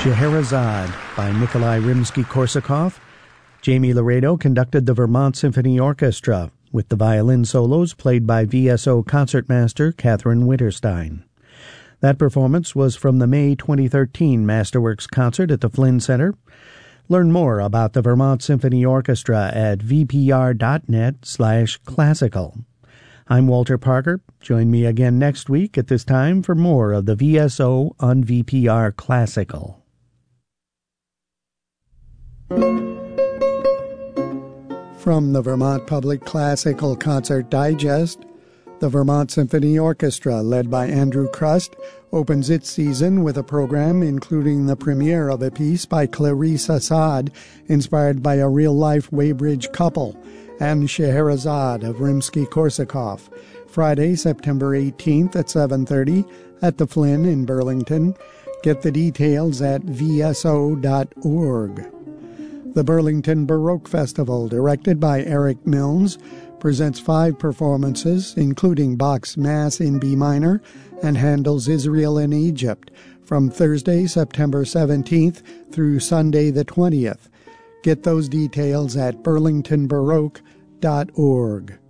Scheherazade by Nikolai Rimsky-Korsakov. Jamie Laredo conducted the Vermont Symphony Orchestra, with the violin solos played by VSO concertmaster Catherine Winterstein. That performance was from the May 2013 Masterworks concert at the Flynn Center. Learn more about the Vermont Symphony Orchestra at vpr.net/classical. I'm Walter Parker. Join me again next week at this time for more of the VSO on VPR Classical. From the Vermont Public Classical Concert Digest, the Vermont Symphony Orchestra, led by Andrew Crust, opens its season with a program including the premiere of a piece by Clarice Assad, inspired by a real-life Weybridge couple, and Scheherazade of Rimsky-Korsakov, Friday, September 18th at 7:30 at the Flynn in Burlington. Get the details at vso.org. The Burlington Baroque Festival, directed by Eric Milnes, presents 5 performances, including Bach's Mass in B minor and Handel's Israel in Egypt, from Thursday, September 17th through Sunday the 20th. Get those details at burlingtonbaroque.org.